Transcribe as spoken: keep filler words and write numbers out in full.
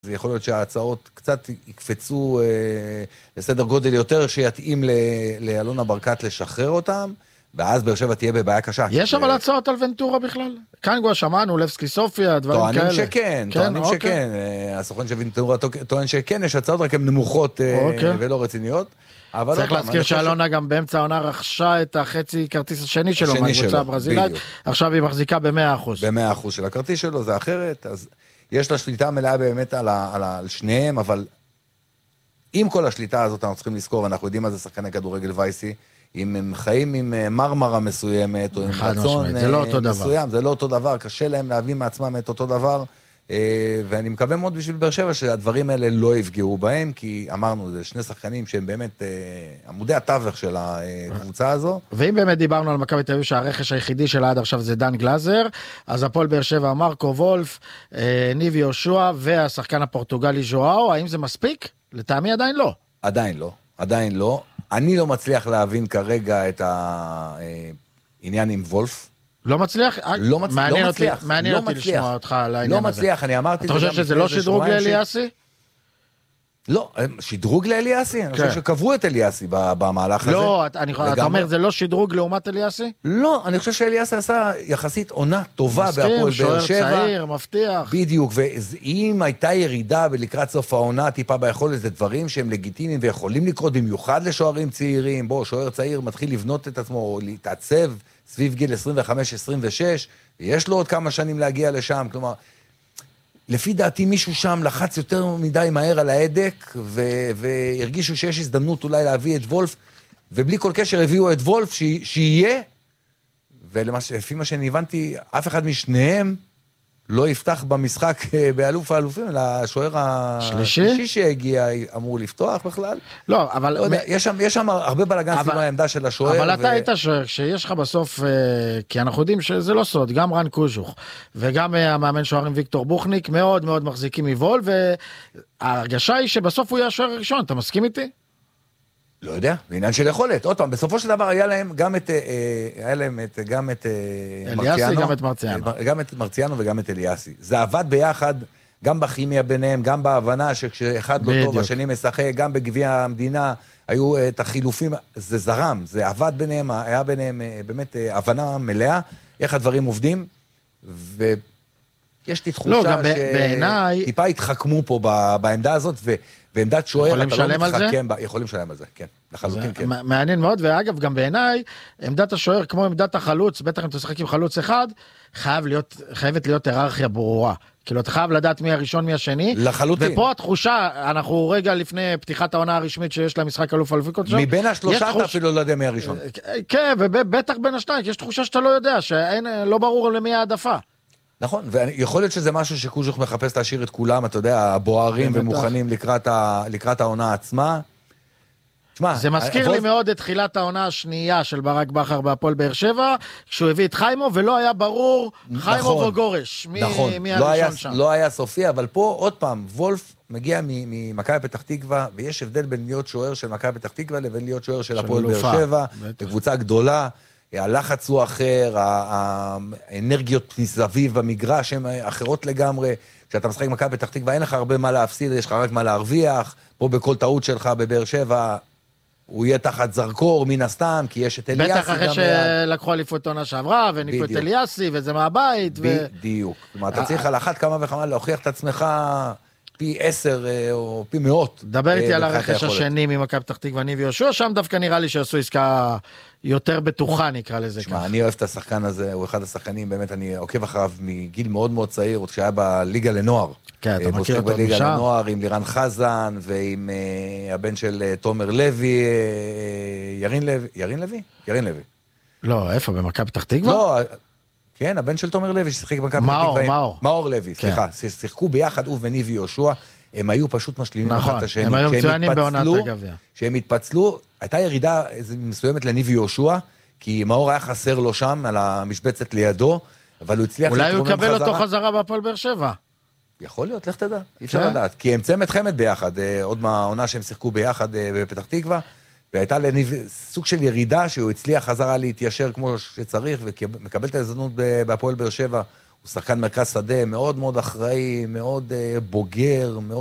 זה יכול להיות שההצעות קצת יקפצו אה, לסדר גודל יותר, שיתאים לאלונה ברקת לשחרר אותם, ואז באר שבע תהיה בבעיה קשה. יש אבל הצעות על ונטורה בכלל? כאן כבר שמענו, לבסקי סופיה, דברים כאלה. טוענים שכן, טוענים שכן. הסוכן של ונטורה טוען שכן, יש הצעות רק הן נמוכות ולא רציניות. צריך להזכיר שאלונה גם באמצע העונה רכשה את החצי כרטיס השני שלו, מהקבוצה הברזילאית, עכשיו היא מחזיקה ב-מאה אחוז. ב-מאה אחוז של הכרטיס שלו, זה אחרת, אז יש לה שליטה מלאה באמת על, על, על שניהם, אבל עם כל השליטה הזאת אנחנו צריכים לזכור, אנחנו יודעים מה זה שחקני כדורגל וייסי, אם הם חיים עם מרמרה מסוימת, או עם רצון זה לא אותו מסוים, דבר. זה לא אותו דבר, קשה להם להביא מעצמם את אותו דבר, ואני מקווה מאוד בשביל באר שבע שהדברים האלה לא יפגעו בהם, כי אמרנו, זה שני שחקנים שהם באמת עמודי התווך של הקבוצה הזו. ואם באמת דיברנו על מכבי תל אביב שהרכש היחידי שלה עד עכשיו זה דן גלאזר, אז הפועל באר שבע, מרקו וולף, ניב יהושע והשחקן הפורטוגלי ז'ואאו, האם זה מספיק? לטעמי עדיין לא. עדיין לא, עדיין לא. אני לא מצליח להבין כרגע את העניין עם וולף. לא מצליח? לא מצליח. מעניין לא אותי, מצליח. מעניין לא אותי מצליח. לשמוע אותך על העניין לא הזה. מצליח, אני אמרתי... אתה חושב שזה לא שדרוג לאליאסי? לא, שדרוג לאליאסי? אני חושב שקברו את אליאסי במהלך הזה. לא, אתה אומר זה לא שדרוג לעומת אליאסי? לא, אני חושב שאליאסי עשה יחסית עונה טובה בהפועל באר שבע. מסכים, שוער צעיר, מבטיח. בדיוק, ואם הייתה ירידה ולקראת סוף העונה טיפה ביכולת, זה דברים שהם לגיטימיים ויכולים לקרות במיוחד לשוערים צעירים. בוא, שוער צעיר מתחיל לבנות את עצמו, להתעצב סביב גיל עשרים וחמש עשרים ושש, ויש לו עוד כמה שנים להגיע לשם, כלומר, לפי דעתי מישהו שם לחץ יותר מדי מהר על ההדק, ו- והרגישו שיש הזדמנות אולי להביא את וולף, ובלי כל קשר הביאו את וולף ש- שיהיה, ולפי מה שאני הבנתי, אף אחד משניהם לא יפתח במשחק באלוף האלופים, אלא השוער השלישי שהגיע אמור לפתוח בכלל. לא, אבל... לא יודע, יש שם, יש שם הרבה בלגן סביב העמדה של השוער. אבל אתה היית שוער, שיש לך בסוף, כי אנחנו יודעים שזה לא סוד, גם רן קוז'וך, וגם המאמן שוערים ויקטור בוכניק, מאוד מאוד מחזיקים מבול, וההרגשה היא שבסוף הוא יהיה השוער הראשון, אתה מסכים איתי? לא יודע, זה עניין של יכולת. עוד פעם, בסופו של דבר היה להם גם את, היה להם את, גם את אליאסי, גם את מרציאנו. גם את מרציאנו וגם את אליאסי. זה עבד ביחד, גם בכימיה ביניהם, גם בהבנה שכשאחד לא טוב, השני משחק, גם בגביע המדינה, היו את החילופים, זה זרם, זה עבד ביניהם, היה ביניהם באמת הבנה מלאה, איך הדברים עובדים, ויש לי תחושה שטיפה התחכמו פה בעמדה הזאת, ו... ועמדת שוער, אתה לא מתחכם בה, יכולים לשלם על זה, כן, לחלוטין, כן. מעניין מאוד, ואגב, גם בעיניי, עמדת השוער, כמו עמדת החלוץ, בטח אם אתה שחק עם חלוץ אחד, חייבת להיות היררכיה ברורה. כאילו, אתה חייב לדעת מי הראשון, מי השני. לחלוטין. ופה התחושה, אנחנו רגע לפני פתיחת העונה הרשמית שיש לה משחק אלוף אלופיקות שם. מבין השלושה אתה אפילו לא יודע מי הראשון. כן, ובטח בין השניים, כי יש תחושה שאתה לא יודע, שלא ברור למי העדפה. נכון, ויכול להיות שזה משהו שקוז'וך מחפש להשאיר את כולם, אתה יודע, הבוערים ומוכנים לקראת, ה, לקראת העונה עצמה. שמה, זה מזכיר לי מאוד את תחילת העונה השנייה של ברק בכר בהפועל באר שבע, כשהוא הביא את חיימו, ולא היה ברור חיימו וגורש, מי, נכון, מי לא הראשון היה, שם. לא היה סופי, אבל פה עוד פעם, וולף מגיע ממכבי פתח תקווה, ויש הבדל בין להיות שוער של מכבי פתח תקווה, לבין להיות שוער של הפועל באר שבע, בקבוצה גדולה, הלחץ הוא אחר, האנרגיות מסביב במגרש הן אחרות לגמרי, כשאתה משחק מכבי פתח תקווה אין לך הרבה מה להפסיד, יש לך רק מה להרוויח, פה בכל טעות שלך בבאר שבע, הוא יהיה תחת זרקור מן הסתם, כי יש את אליאסי. בטח אחרי שלקחו אליפות עונה שעברה, וניקו את אליאסי, וזה מהבית. בדיוק, כלומר, אתה צריך על אחת כמה וכמה להוכיח את עצמך פי עשר או פי מאות. דבר איתי על הרכש השני ממכבי פתח תקווה, ניב יהושע, שם דווקא נראה לי שעשו עסקה יותר בטוחה, נקרא לזה ככה. אני אוהב את השחקן הזה, הוא אחד השחקנים, באמת אני עוקב אחריו מגיל מאוד מאוד צעיר, עוד כשהיה בליגה לנוער. כן, אתה מכיר אותו בליגה משם? לנוער, עם לירן חזן, ועם uh, הבן של uh, תומר לוי, uh, ירין לוי, ירין לוי? ירין לוי. לא, איפה, במכבי פתח תקווה? לא, כן, הבן של תומר לוי, ששיחק במכבי פתח תקווה. מאור, מאור. מאור לוי, סליחה, שיחקו ביחד, הוא וניב יהושע, הם היו פשוט משלימים נכון, אחד השני. הם היו מצוינים בעונת הגביע. שהם התפצלו, הייתה ירידה מסוימת לניב יהושע, כי מאור היה חסר לו שם, על המשבצת לידו, אבל הוא הצליח... אולי הוא יקבל אותו חזרה בהפועל באר שבע. יכול להיות, לך תדע, אי אפשר לדעת. כי הם צמד חמד ביחד, עוד מהעונה שהם שיחקו ביחד בפתח תקווה, והייתה לניב סוג של ירידה, שהוא הצליח חזרה להתיישר כמו שצריך, ומקבל את ההזדמנות בהפועל באר שבע, הוא שחקן מרכז שדה, מאוד מאוד אחראי, מאוד בוגר, מאוד...